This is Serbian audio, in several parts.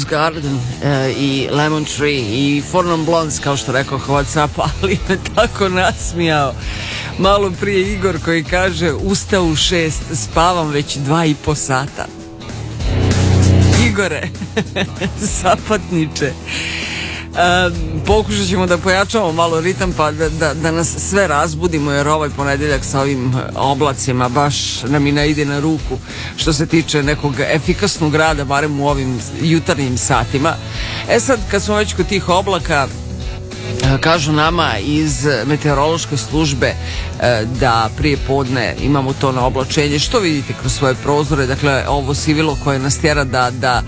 Garden i Lemon Tree i Four Non Blondes, kao što rekao Whatsapp, ali me tako nasmijao malo prije Igor koji kaže ustao u 6, spavam već 2,5 sata. Igore, sapatniče, pokušat ćemo da pojačamo malo ritam pa da nas sve razbudimo, jer ovaj ponedeljak sa ovim oblacima baš nam i ne ide na ruku što se tiče nekog efikasnog rada, barem u ovim jutarnjim satima. Sad kad smo već kod tih oblaka, kažu nama iz meteorološke službe da prije podne imamo to na oblačenje, što vidite kroz svoje prozore, dakle ovo sivilo koje nas tjera da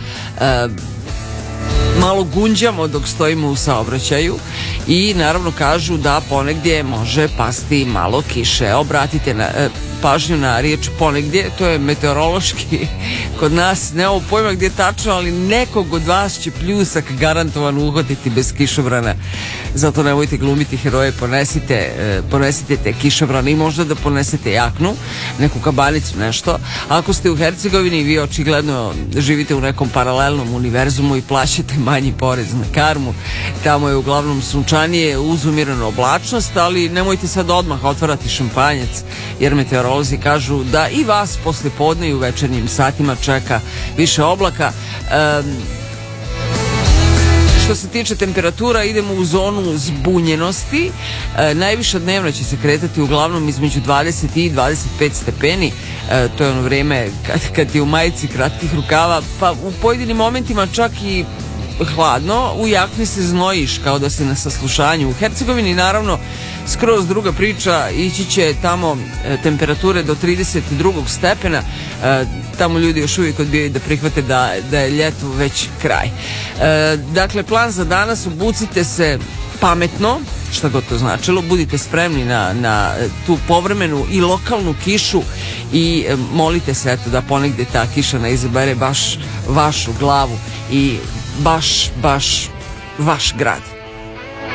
malo gunđamo dok stojimo u saobraćaju, i naravno kažu da ponegdje može pasti malo kiše. Obratite pažnju na riječ ponegdje, to je meteorološki kod nas, nemamo pojma gdje je tačno, ali nekog od vas će pljusak garantovano uhvatiti bez kišobrana, zato nemojte glumiti heroje, ponesite te kišobrane i možda da ponesete jaknu, neku kabanicu, nešto. Ako ste u Hercegovini, vi očigledno živite u nekom paralelnom univerzumu i plaćate manji porez na karmu, tamo je uglavnom sunčanije uz umjerenu oblačnost, ali nemojte sad odmah otvarati šampanjac, jer meteorolozi kažu da i vas posle podne i u večernjim satima čeka više oblaka. Što se tiče temperatura, idemo u zonu zbunjenosti. Najviša dnevna će se kretati uglavnom između 20 i 25 stepeni. To je ono vrijeme kad je u majici kratkih rukava, pa u pojedinim momentima čak i hladno, u jakni se znojiš kao da si na saslušanju. U Hercegovini naravno skroz druga priča, ići će tamo temperature do 32. stepena, tamo ljudi još uvijek odbijaju da prihvate da je ljeto već kraj. Dakle, plan za danas: obucite se pametno, šta god to značilo, budite spremni na tu povremenu i lokalnu kišu i molite se da ponegdje ta kiša ne izabere baš vašu glavu i baš vaš grad.